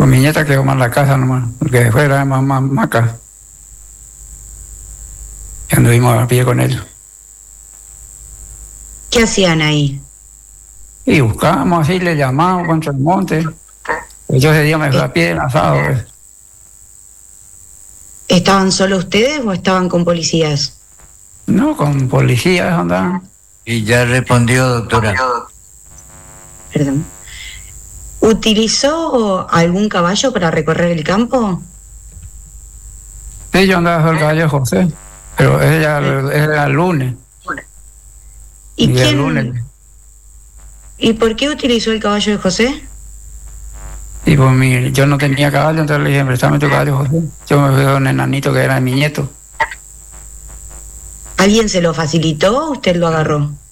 Con mi nieta quedó más en la casa nomás, porque después era más maca. Y anduvimos a pie con ellos. ¿Qué hacían ahí? Y buscábamos así, le llamábamos contra el monte. Yo ese día me fui a pie en asado. ¿Estaban solo ustedes o estaban con policías? No, con policías andaban. Y ya respondió, doctora. Perdón. ¿Utilizó algún caballo para recorrer el campo? Sí, yo andaba sobre el caballo de José, pero ella era el lunes. ¿Y el quién? lunes. ¿Y por qué utilizó el caballo de José? Y pues yo no tenía caballo, entonces le dije, préstame tu caballo, José. Yo me fui a un enanito que era mi nieto. ¿Alguien se lo facilitó o usted lo agarró?